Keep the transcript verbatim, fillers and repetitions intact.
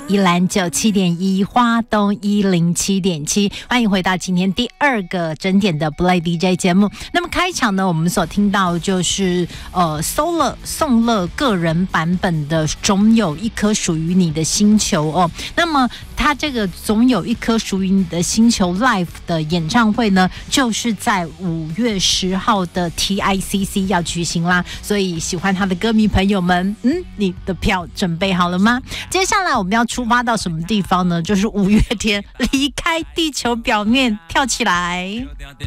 宜兰九七点一，花东一零七点七，欢迎回到今天第二个整点的 Play D J 节目。那么开场呢，我们所听到就是呃 Solar 宋乐个人版本的《总有一颗属于你的星球》哦。那么他这个《总有一颗属于你的星球》Live 的演唱会呢，就是在五月十号的 T I C C 要举行啦。所以喜欢他的歌迷朋友们，嗯，你的票准备好了吗？接下来我们要出发到什么地方呢？就是五月天离开地球表面，跳起来。